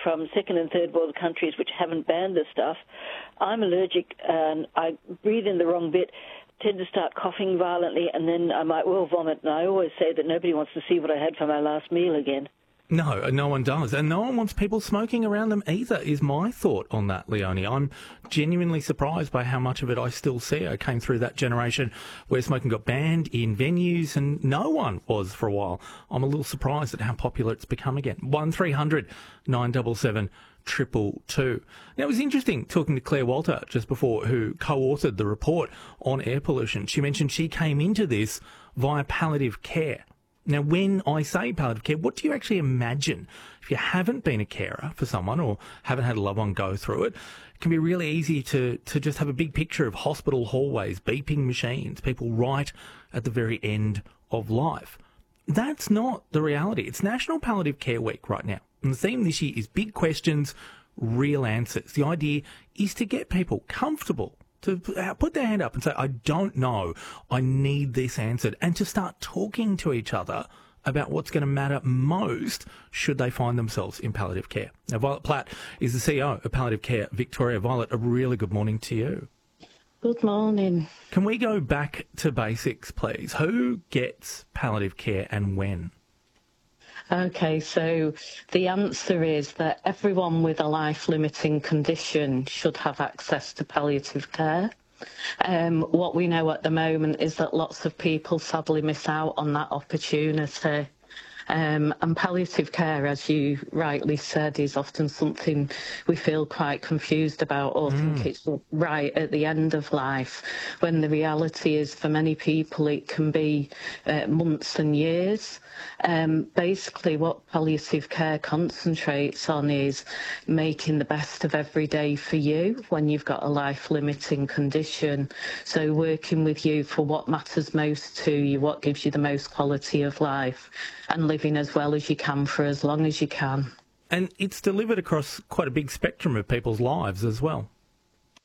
from second and third world countries which haven't banned this stuff. I'm allergic and I breathe in the wrong bit, tend to start coughing violently, and then I might well vomit. And I always say that nobody wants to see what I had for my last meal again. No, no one does. And no one wants people smoking around them either, is my thought on that, Leonie. I'm genuinely surprised by how much of it I still see. I came through that generation where smoking got banned in venues and no one was for a while. I'm a little surprised at how popular it's become again. 1300 977 222. Now, it was interesting talking to Claire Walter just before, who co-authored the report on air pollution. She mentioned she came into this via palliative care. Now, when I say palliative care, what do you actually imagine? If you haven't been a carer for someone or haven't had a loved one go through it, it can be really easy to just have a big picture of hospital hallways, beeping machines, people right at the very end of life. That's not the reality. It's National Palliative Care Week right now. And the theme this year is big questions, real answers. The idea is to get people comfortable, to put their hand up and say, I don't know, I need this answered, and to start talking to each other about what's going to matter most should they find themselves in palliative care. Now, Violet Platt is the CEO of Palliative Care Victoria. Violet, a really good morning to you. Good morning. Can we go back to basics, please? Who gets palliative care and when? Okay, so the answer is that everyone with a life-limiting condition should have access to palliative care. What we know at the moment is that lots of people sadly miss out on that opportunity. And palliative care, as you rightly said, is often something we feel quite confused about or think it's right at the end of life, when the reality is for many people it can be months and years. Basically what palliative care concentrates on is making the best of every day for you when you've got a life-limiting condition. So working with you for what matters most to you, what gives you the most quality of life, and living as well as you can for as long as you can. And it's delivered across quite a big spectrum of people's lives as well.